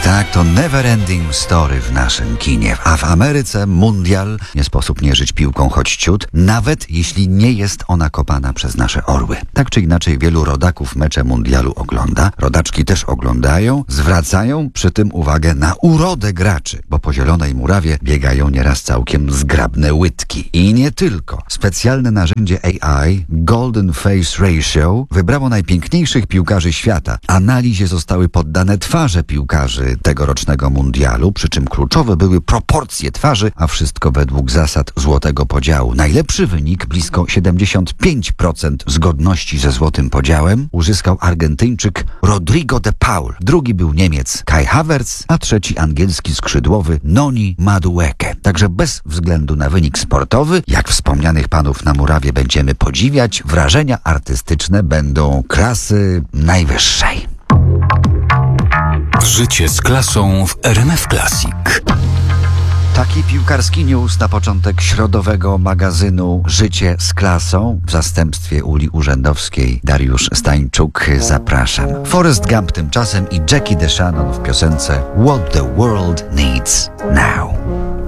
Tak, to never ending story w naszym kinie. A w Ameryce mundial nie sposób nie żyć piłką choć ciut, nawet jeśli nie jest ona kopana przez nasze orły. Tak czy inaczej wielu rodaków mecze mundialu ogląda. Rodaczki też oglądają, zwracają przy tym uwagę na urodę graczy, bo po zielonej murawie biegają nieraz całkiem zgrabne łydki. I nie tylko. Specjalne narzędzie AI, Golden Face Ratio, wybrało najpiękniejszych piłkarzy świata. Analizie zostały poddane twarze piłkarzy tegorocznego mundialu, przy czym kluczowe były proporcje twarzy, a wszystko według zasad złotego podziału. Najlepszy wynik, blisko 75% zgodności ze złotym podziałem, uzyskał Argentyńczyk Rodrigo de Paul. Drugi był Niemiec Kai Havertz, a trzeci angielski skrzydłowy Noni Madueke. Także bez względu na wynik sportowy, jak wspomnianych panów na murawie będziemy podziwiać, wrażenia artystyczne będą klasy najwyższej. Życie z klasą w RMF Classic. Taki piłkarski news na początek środowego magazynu Życie z klasą. W zastępstwie Uli Urzędowskiej Dariusz Stańczuk. Zapraszam. Forrest Gump tymczasem i Jackie DeShannon w piosence What the World Needs Now.